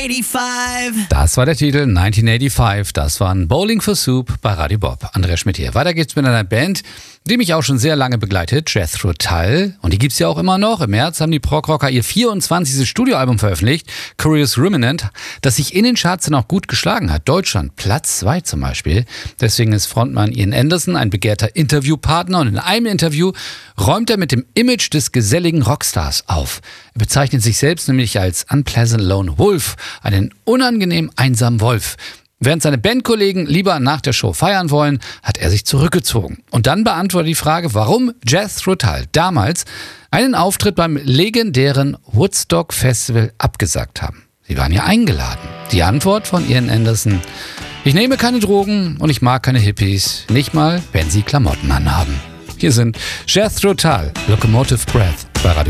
1985. Das war der Titel 1985. Das war ein Bowling for Soup bei Radio Bob. Andreas Schmidt hier. Weiter geht's mit einer Band, die mich auch schon sehr lange begleitet, Jethro Tull. Und die gibt's ja auch immer noch. Im März haben die Prog-Rocker ihr 24. Studioalbum veröffentlicht, Curious Ruminant, das sich in den Charts dann auch gut geschlagen hat. Deutschland Platz 2 zum Beispiel. Deswegen ist Frontmann Ian Anderson ein begehrter Interviewpartner. Und in einem Interview räumt er mit dem Image des geselligen Rockstars auf. Er bezeichnet sich selbst nämlich als Unpleasant Lone Wolf, einen unangenehm einsamen Wolf. Während seine Bandkollegen lieber nach der Show feiern wollen, hat er sich zurückgezogen. Und dann beantwortet die Frage, warum Jethro Tull damals einen Auftritt beim legendären Woodstock Festival abgesagt haben. Sie waren ja eingeladen. Die Antwort von Ian Anderson: Ich nehme keine Drogen und ich mag keine Hippies, nicht mal, wenn sie Klamotten anhaben. Hier sind Jethro Tull, Locomotive Breath bei Radio